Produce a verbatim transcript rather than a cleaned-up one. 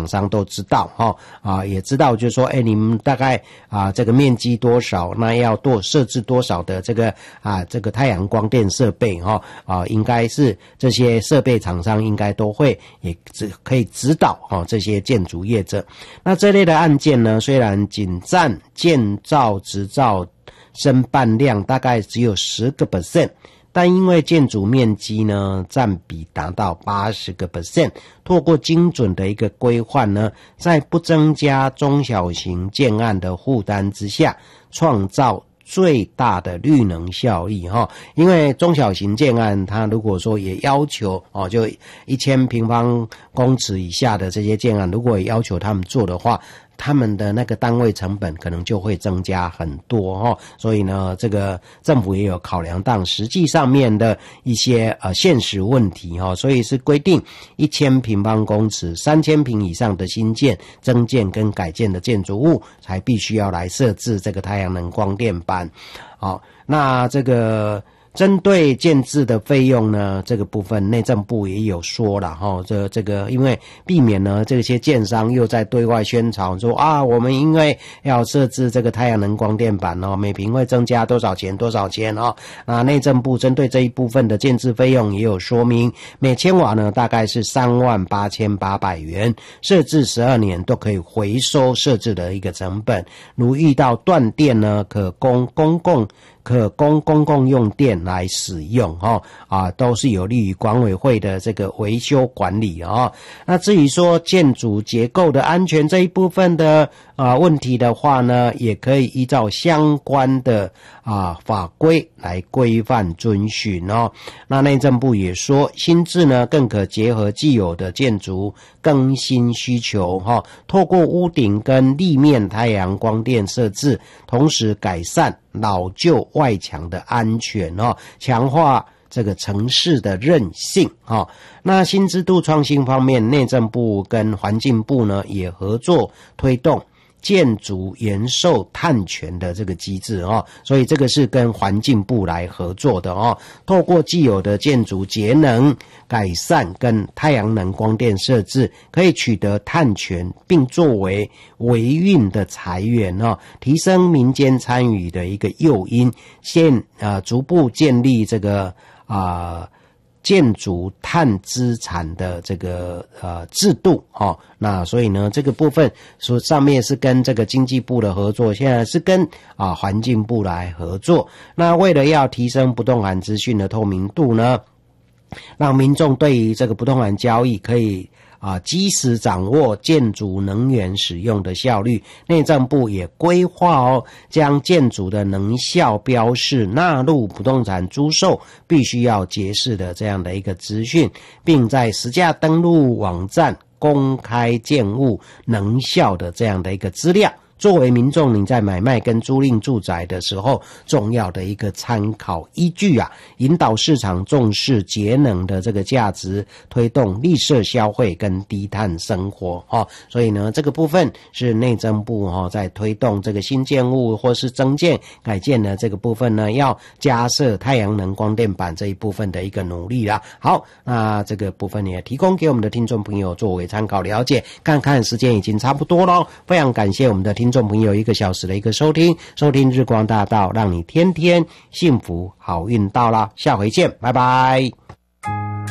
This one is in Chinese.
商都知道哈啊，也知道就是说，哎，你们大概啊这个面积多少，那要多设置多少的这个啊这个太阳光电设备哈啊，应该是这些设备厂商应该都会也只可以指导哈这些建筑业者。那这类的案件呢，虽然仅占建造执照申办量大概只有 百分之十，但因为建筑面积呢占比达到 百分之八十， 透过精准的一个规划呢，在不增加中小型建案的负担之下，创造最大的绿能效益哈。因为中小型建案它如果说也要求哦，就一千平方公尺以下的这些建案，如果也要求他们做的话，他们的那个单位成本可能就会增加很多哦，所以呢，这个政府也有考量到实际上面的一些呃现实问题哈，所以是规定一千平方公尺、三千平以上的新建、增建跟改建的建筑物才必须要来设置这个太阳能光电板。好，那这个。针对建制的费用呢，这个部分内政部也有说了哈，这这个因为避免呢这些建商又在对外宣传说啊，我们因为要设置这个太阳能光电板哦，每平会增加多少钱多少钱哦。那内政部针对这一部分的建制费用也有说明，每千瓦呢大概是三万八千八百元，设置十二年都可以回收设置的一个成本。如遇到断电呢，可供公共可供公共用电来使用哈啊，都是有利于管委会的这个维修管理啊。那至于说建筑结构的安全这一部分的啊问题的话呢，也可以依照相关的啊法规来规范遵循哦。那内政部也说，新制呢更可结合既有的建筑更新需求哈，透过屋顶跟立面太阳光电设置，同时改善老旧外墙的安全哦，强化这个城市的韧性哦。那新制度创新方面，内政部跟环境部呢也合作推动建筑延寿碳权的这个机制哦，所以这个是跟环境部来合作的哦。透过既有的建筑节能改善跟太阳能光电设置，可以取得碳权，并作为维运的财源哦，提升民间参与的一个诱因，现呃逐步建立这个啊。呃建筑碳资产的这个呃制度哦，那所以呢这个部分说上面是跟这个经济部的合作，现在是跟啊环境部来合作。那为了要提升不动产资讯的透明度呢，让民众对于这个不动产交易可以啊，及时掌握建筑能源使用的效率，内政部也规划哦，将建筑的能效标示纳入不动产租售必须要揭示的这样的一个资讯，并在实价登录网站公开建物能效的这样的一个资料，作为民众你在买卖跟租赁住宅的时候重要的一个参考依据啊，引导市场重视节能的这个价值，推动绿色消费跟低碳生活哦。所以呢这个部分是内政部哦在推动这个新建物或是增建改建的这个部分呢，要加设太阳能光电板这一部分的一个努力啦。好，那这个部分也提供给我们的听众朋友作为参考了解，看看时间已经差不多咯，非常感谢我们的听众听众朋友一个小时的一个收听，收听日光大道，让你天天幸福好运到啦，下回见，拜拜。